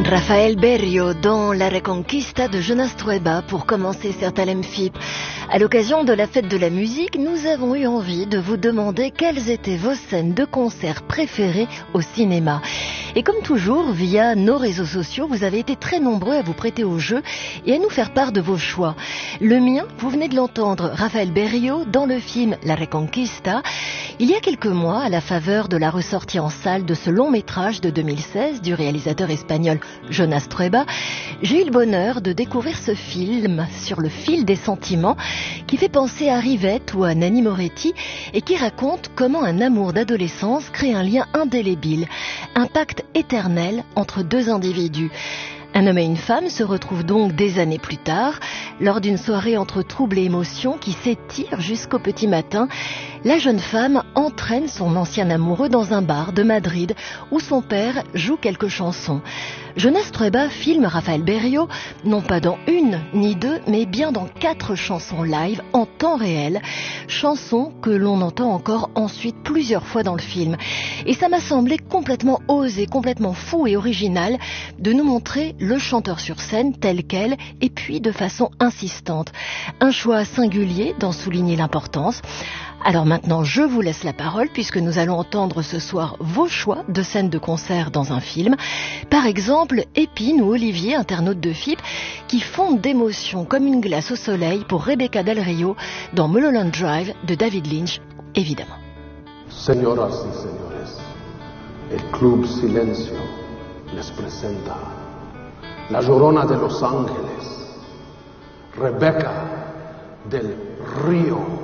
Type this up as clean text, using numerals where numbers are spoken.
Rafael Berrio dans La Reconquista de Jonas Trueba pour commencer Certains FIP. À l'occasion de la fête de la musique, nous avons eu envie de vous demander quelles étaient vos scènes de concert préférées au cinéma. Et comme toujours, via nos réseaux sociaux, vous avez été très nombreux à vous prêter au jeu et à nous faire part de vos choix. Le mien, vous venez de l'entendre, Rafael Berrio dans le film La Reconquista. Il y a quelques mois, à la faveur de la ressortie en salle de ce long métrage de 2016 du réalisateur espagnol Jonas Trueba, j'ai eu le bonheur de découvrir ce film sur le fil des sentiments qui fait penser à Rivette ou à Nanni Moretti et qui raconte comment un amour d'adolescence crée un lien indélébile, un pacte éternel entre deux individus. Un homme et une femme se retrouvent donc des années plus tard, lors d'une soirée entre troubles et émotions qui s'étire jusqu'au petit matin. La jeune femme entraîne son ancien amoureux dans un bar de Madrid où son père joue quelques chansons. Jonas Trueba filme Rafael Berrio, non pas dans une ni deux, mais bien dans 4 chansons live en temps réel, chansons que l'on entend encore ensuite plusieurs fois dans le film. Et ça m'a semblé complètement osé, complètement fou et original de nous montrer le chanteur sur scène tel quel et puis de façon insistante. Un choix singulier d'en souligner l'importance. Alors maintenant, je vous laisse la parole puisque nous allons entendre ce soir vos choix de scènes de concert dans un film. Par exemple, Épine ou Olivier, internaute de FIP, qui fondent d'émotion comme une glace au soleil pour Rebecca Del Rio dans Mulholland Drive de David Lynch, évidemment. Señoras y señores, el Club Silencio les presenta La Llorona de Los Ángeles, Rebecca Del Rio.